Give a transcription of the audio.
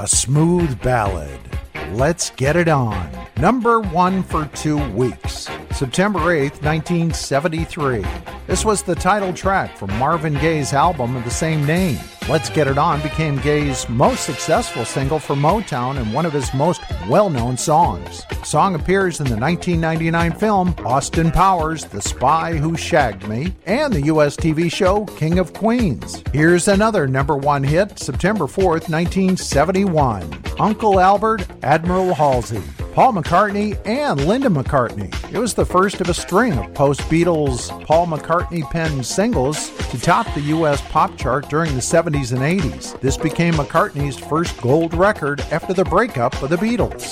a smooth ballad. Let's Get It On. Number 1 for 2 weeks. September 8th, 1973. This was the title track from Marvin Gaye's album of the same name. Let's Get It On became Gaye's most successful single for Motown and one of his most well-known songs. The song appears in the 1999 film Austin Powers, The Spy Who Shagged Me, and the U.S. TV show King of Queens. Here's another number 1 hit, September 4th, 1971. Uncle Albert, Admiral Halsey. Paul McCartney and Linda McCartney. It was the first of a string of post-Beatles Paul McCartney-penned singles to top the U.S. pop chart during the 70s and 80s. This became McCartney's first gold record after the breakup of the Beatles.